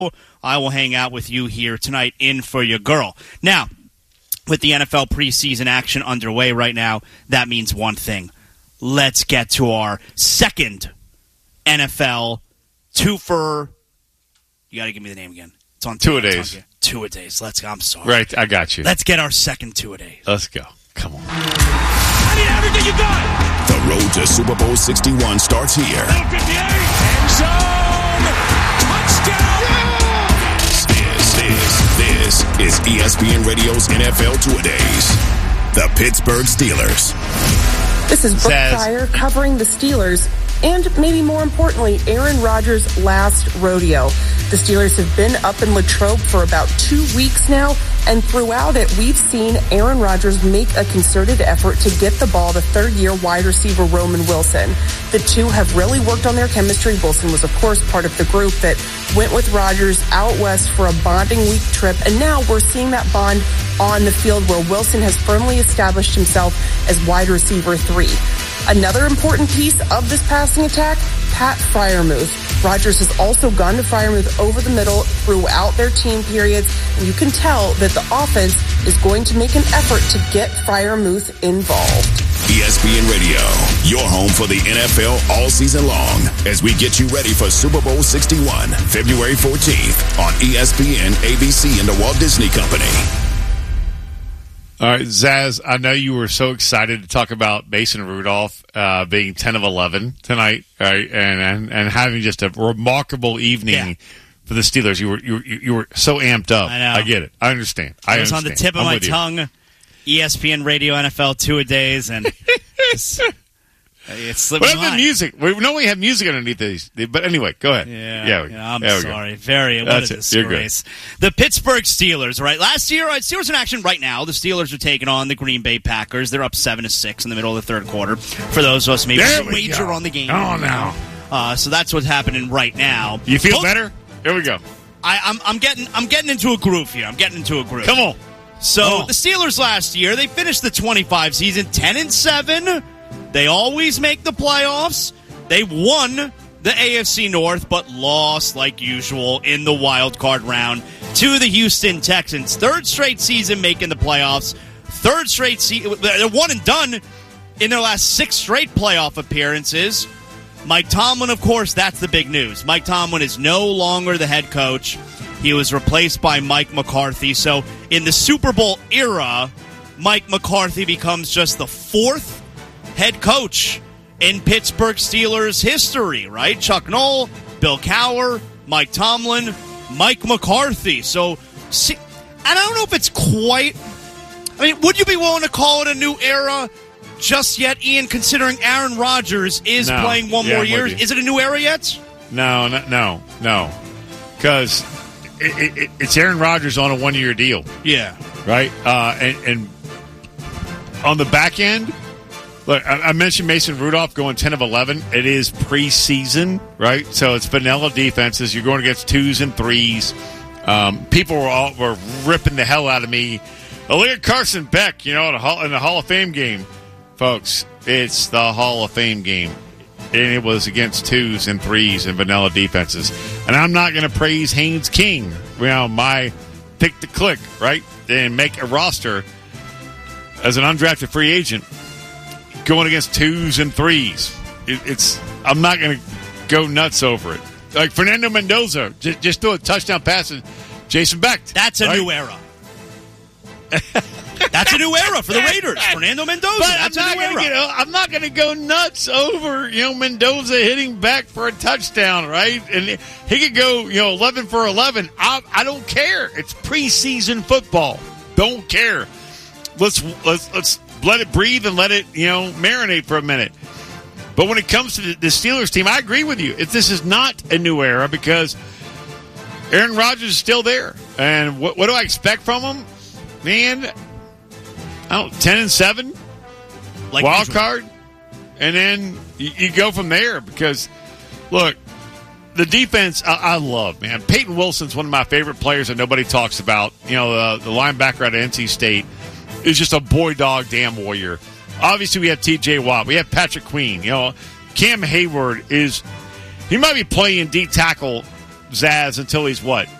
I will hang out with you here tonight in for your girl. Now, with the NFL preseason action underway right now, that means one thing. Let's get to our second NFL twofer. You got to give me the name again. It's on two-a-days. Two-a-days. Let's go. I'm sorry. Right, I got you. Let's get our second two-a-days. Let's go. Come on. I need everything you got. The road to Super Bowl 61 starts here. 58. End zone. Touchdown. This is ESPN Radio's NFL Two-A-Days. The Pittsburgh Steelers. This is Brooke Pryor covering the Steelers and, maybe more importantly, Aaron Rodgers' last rodeo. The Steelers have been up in Latrobe for about 2 weeks now, and throughout it, we've seen Aaron Rodgers make a concerted effort to get the ball to third-year wide receiver Roman Wilson. The two have really worked on their chemistry. Wilson was, of course, part of the group that went with Rodgers out west for a bonding week trip, and now we're seeing that bond on the field where Wilson has firmly established himself as wide receiver 3. Another important piece of this passing attack, Pat Freiermuth. Rodgers has also gone to Freiermuth over the middle throughout their team periods, and you can tell that the offense is going to make an effort to get Freiermuth involved. ESPN Radio, your home for the NFL all season long, as we get you ready for Super Bowl 61, February 14th on ESPN, ABC, and the Walt Disney Company. All right, Zaz, I know you were so excited to talk about Mason Rudolph being 10 of 11 tonight, right? And having just a remarkable evening for the Steelers. You were so amped up. I know. I get it. I understand. It was on the tip of my tongue. ESPN Radio NFL Two-A-Days, and it's slipping my mind. Music. We normally have music underneath these, but anyway, go ahead. I'm sorry. What a disgrace. The Pittsburgh Steelers, right? Last year, Steelers in action right now. The Steelers are taking on the Green Bay Packers. They're up 7-6 in the middle of the third quarter. For those of us maybe wager on the game. Oh, no. So that's what's happening right now. You feel better? Here we go. I'm getting into a groove here. Come on. So the Steelers last year, they finished the 25 season 10-7. They always make the playoffs. They won the AFC North, but lost like usual in the wild card round to the Houston Texans. Third straight season making the playoffs. Third straight season. They're one and done in their last 6 straight playoff appearances. Mike Tomlin, of course, that's the big news. Mike Tomlin is no longer the head coach. He was replaced by Mike McCarthy. So in the Super Bowl era, Mike McCarthy becomes just the 4th head coach in Pittsburgh Steelers history, right? Chuck Noll, Bill Cowher, Mike Tomlin, Mike McCarthy. So I don't know if it's quite... I mean, would you be willing to call it a new era just yet, Ian, considering Aaron Rodgers is playing one more year? Is it a new era yet? No. Because it's Aaron Rodgers on a 1-year deal. Yeah. Right? And on the back end, look, I mentioned Mason Rudolph going 10 of 11. It is preseason, right? So it's vanilla defenses. You're going against 2s and 3s. People were ripping the hell out of me. Oh, look at Carson Beck, in the Hall of Fame game. Folks, it's the Hall of Fame game. And it was against 2s and 3s and vanilla defenses. And I'm not going to praise Haynes King, my pick to click, right? And make a roster as an undrafted free agent going against 2s and 3s. I'm not going to go nuts over it. Like Fernando Mendoza, just threw a touchdown pass to Jason Beck. That's a new era. That's a new era for the Raiders. Fernando Mendoza. But that's a new era. I'm not going to go nuts over Mendoza hitting back for a touchdown, right? And he could go 11 for 11. I don't care. It's preseason football. Don't care. Let's let it breathe and let it marinate for a minute. But when it comes to the Steelers team, I agree with you. This is not a new era because Aaron Rodgers is still there. And what do I expect from him? Man, 10-7, like wild card, and then you go from there because, look, the defense I love, man. Peyton Wilson's one of my favorite players that nobody talks about. The linebacker out of NC State is just a boy dog damn warrior. Obviously, we have T.J. Watt. We have Patrick Queen. Cam Hayward he might be playing deep tackle Zaz until he's what?